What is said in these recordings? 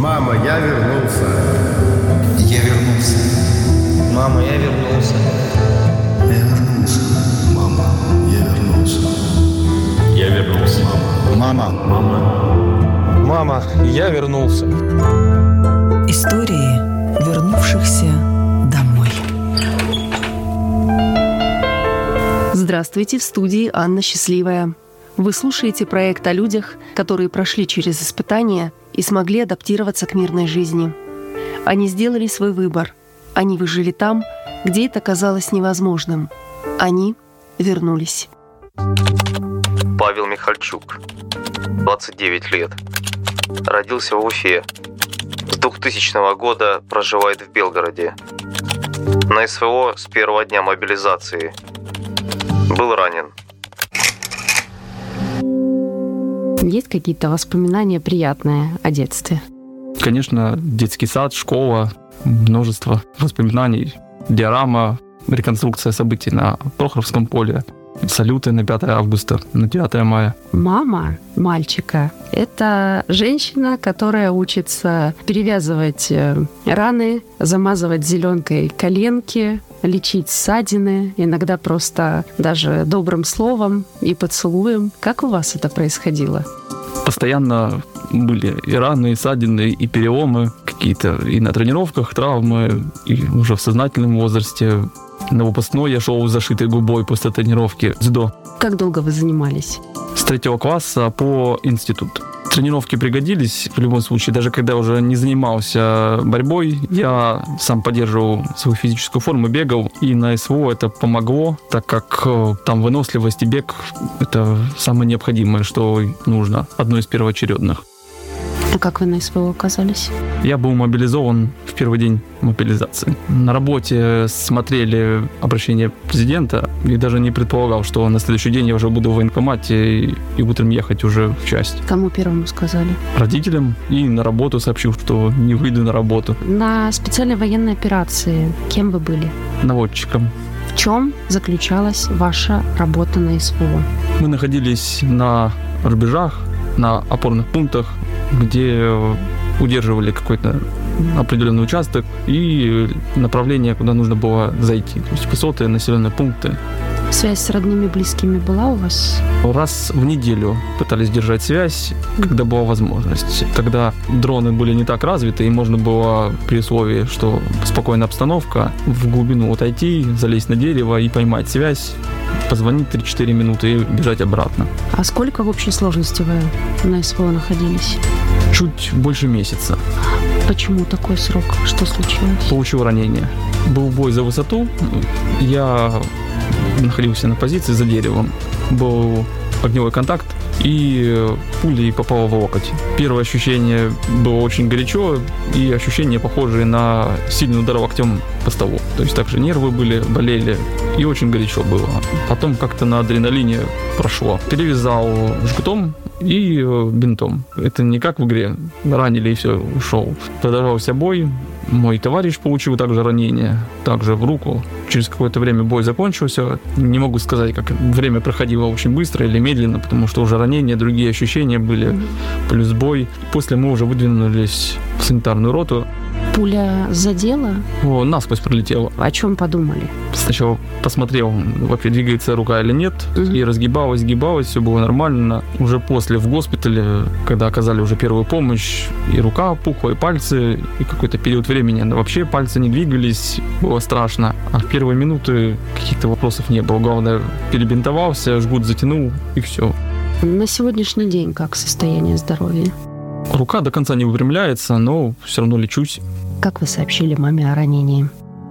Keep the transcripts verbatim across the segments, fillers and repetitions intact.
Мама, я вернулся. Я вернулся. Мама, я вернулся. Я вернулся. Мама, я вернулся. Я вернулся. Мама. Мама. Мама, я вернулся. Истории вернувшихся домой. Здравствуйте, в студии Анна Счастливая. Вы слушаете проект о людях, которые прошли через испытания и смогли адаптироваться к мирной жизни. Они сделали свой выбор. Они выжили там, где это казалось невозможным. Они вернулись. Павел Михальчук, двадцать девять лет. Родился в Уфе. С двухтысячного года проживает в Белгороде. На СВО с первого дня мобилизации. Был ранен. Есть какие-то воспоминания приятные о детстве? Конечно, детский сад, школа, множество воспоминаний, диорама, реконструкция событий на Прохоровском поле, салюты на пятое августа, на девятое мая. Мама мальчика — это женщина, которая учится перевязывать раны, замазывать зеленкой коленки, лечить ссадины, иногда просто даже добрым словом и поцелуем. Как у вас это происходило? Постоянно были и раны, и ссадины, и переломы какие-то, и на тренировках травмы, и уже в сознательном возрасте. На выпускной я шел с зашитой губой после тренировки дзюдо. Как долго вы занимались? С третьего класса по институт. Тренировки пригодились в любом случае. Даже когда уже не занимался борьбой, я сам поддерживал свою физическую форму, бегал. И на СВО это помогло, так как там выносливость и бег — это самое необходимое, что нужно, одно из первоочередных. А как вы на СВО оказались? Я был мобилизован в первый день мобилизации. На работе смотрели обращение президента и даже не предполагал, что на следующий день я уже буду в военкомате и, и утром ехать уже в часть. Кому первому сказали? Родителям. И на работу сообщил, что не выйду на работу. На специальной военной операции кем вы были? Наводчиком. В чем заключалась ваша работа на СВО? Мы находились на рубежах, на опорных пунктах, где удерживали какой-то определенный участок и направление, куда нужно было зайти. То есть высоты, населенные пункты. Связь с родными, близкими была у вас? Раз в неделю пытались держать связь, когда была возможность. Тогда дроны были не так развиты, и можно было при условии, что спокойная обстановка, в глубину отойти, залезть на дерево и поймать связь, позвонить три-четыре минуты и бежать обратно. А сколько в общей сложности вы на СВО находились? Чуть больше месяца. Почему такой срок? Что случилось? Получил ранение. Был бой за высоту. Я находился на позиции за деревом. Был огневой контакт, и пулей попала в локоть. Первое ощущение было очень горячо, и ощущения похожие на сильный удар локтем по столу. То есть также нервы были, болели, и очень горячо было. Потом как-то на адреналине прошло. Перевязал жгутом и бинтом. Это не как в игре. Ранили и все, ушел. Продолжался бой. Мой товарищ получил также ранение, также в руку. Через какое-то время бой закончился. Не могу сказать, как время проходило очень быстро или медленно, потому что уже ранения, другие ощущения были, mm-hmm. плюс бой. После мы уже выдвинулись в санитарную роту. Пуля задела? О, насквозь пролетела. О чем подумали? Сначала посмотрел, вообще двигается рука или нет, угу. и разгибалась, сгибалась, все было нормально. Уже после в госпитале, когда оказали уже первую помощь, и рука опухла, и пальцы, и какой-то период времени вообще пальцы не двигались, было страшно. А в первые минуты каких-то вопросов не было. Главное, перебинтовался, жгут затянул, и все. На сегодняшний день как состояние здоровья? Рука до конца не выпрямляется, но все равно лечусь. Как вы сообщили маме о ранении?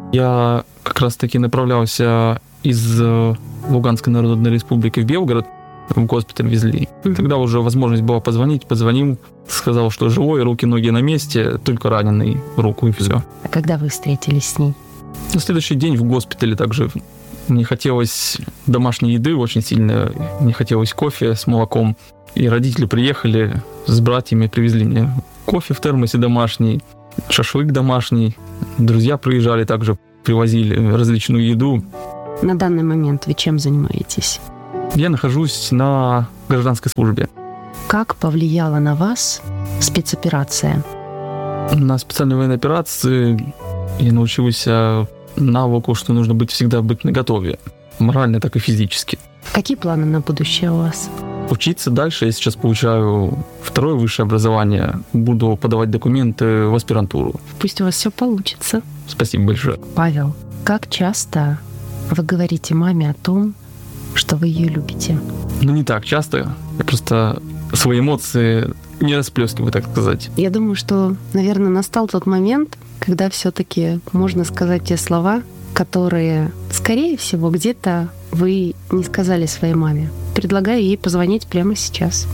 Я как раз-таки направлялся из Луганской Народной Республики в Белгород. В госпиталь везли. Mm-hmm. Тогда уже возможность была позвонить. Позвонил, сказал, что живой, руки, ноги на месте, только раненый в руку, и все. А когда вы встретились с ней? На следующий день в госпитале также мне хотелось домашней еды очень сильно. Мне хотелось кофе с молоком. И родители приехали с братьями, привезли мне кофе в термосе домашний, шашлык домашний. Друзья приезжали также, привозили различную еду. На данный момент вы чем занимаетесь? Я нахожусь на гражданской службе. Как повлияла на вас спецоперация? На специальной военной операции я научился навыку, что нужно быть всегда быть наготове. Морально, так и физически. Какие планы на будущее у вас? Учиться дальше. Я сейчас получаю второе высшее образование. Буду подавать документы в аспирантуру. Пусть у вас все получится. Спасибо большое. Павел, как часто вы говорите маме о том, что вы ее любите? Ну, не так часто. Я просто свои эмоции не расплескиваю, так сказать. Я думаю, что, наверное, настал тот момент, когда все-таки можно сказать те слова, которые, скорее всего, где-то вы не сказали своей маме. Предлагаю ей позвонить прямо сейчас.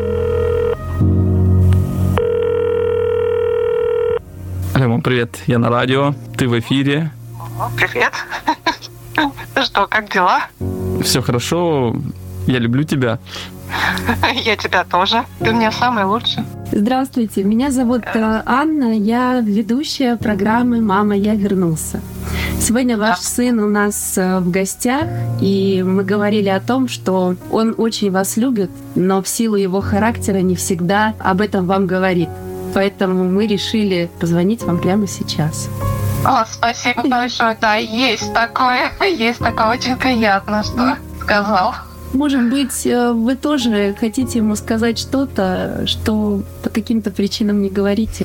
Алло, мам, привет. Я на радио. Ты в эфире. Привет. Ну что, как дела? Все хорошо. Я люблю тебя. Я тебя тоже. Ты у меня самый лучший. Здравствуйте, меня зовут Анна, я ведущая программы «Мама, я вернулся». Сегодня ваш сын у нас в гостях, и мы говорили о том, что он очень вас любит, но в силу его характера не всегда об этом вам говорит. Поэтому мы решили позвонить вам прямо сейчас. О, спасибо большое. Да, есть такое, есть такое, очень приятно, что сказал. Может быть, вы тоже хотите ему сказать что-то, что по каким-то причинам не говорите?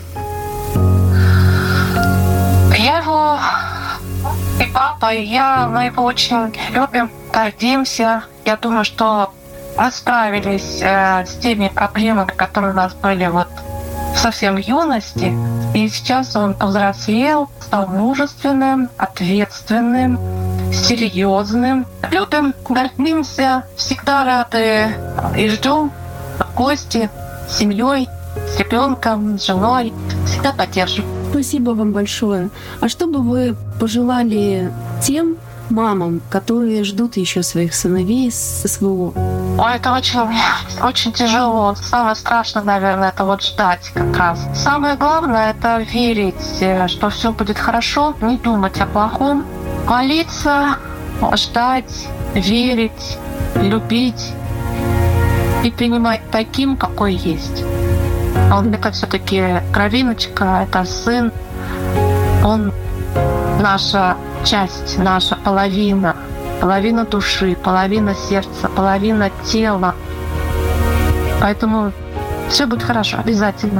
Я его и папа, и я, мы его очень любим, гордимся. Я думаю, что мы справились э, с теми проблемами, которые у нас были вот совсем в юности. И сейчас он повзрослел, стал мужественным, ответственным, серьезным. Любим, гордимся, всегда рады и ждем в гости с семьей, с ребенком, с женой. Всегда поддержим. Спасибо вам большое. А что бы вы пожелали тем мамам, которые ждут еще своих сыновей с СВО? Ой, это очень, очень тяжело. Самое страшное, наверное, это вот ждать как раз. Самое главное — это верить, что все будет хорошо, не думать о плохом, молиться, ждать, верить, любить и принимать таким, какой есть. Он это все-таки кровиночка, это сын. Он наша часть, наша половина. Половина души, половина сердца, половина тела. Поэтому все будет хорошо, обязательно.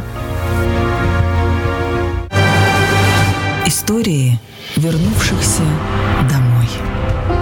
Истории вернувшихся домой.